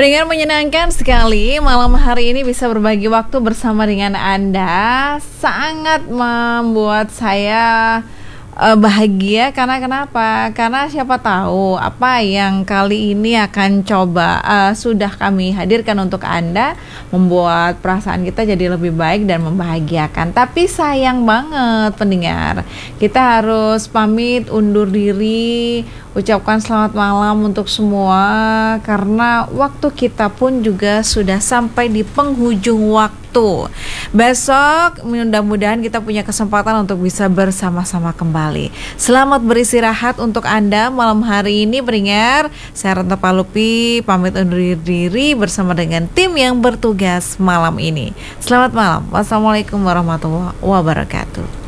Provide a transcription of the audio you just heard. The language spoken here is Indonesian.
Pendengar, menyenangkan sekali malam hari ini bisa berbagi waktu bersama dengan Anda. Sangat membuat saya bahagia karena kenapa? Karena siapa tahu apa yang kali ini akan coba sudah kami hadirkan untuk Anda membuat perasaan kita jadi lebih baik dan membahagiakan. Tapi sayang banget pendengar, kita harus pamit undur diri, ucapkan selamat malam untuk semua karena waktu kita pun juga sudah sampai di penghujung waktu. Besok mudah-mudahan kita punya kesempatan untuk bisa bersama-sama kembali. Selamat beristirahat untuk Anda malam hari ini pendengar. Saya Renta Palupi pamit undur diri bersama dengan tim yang bertugas malam ini. Selamat malam. Wassalamualaikum warahmatullahi wabarakatuh.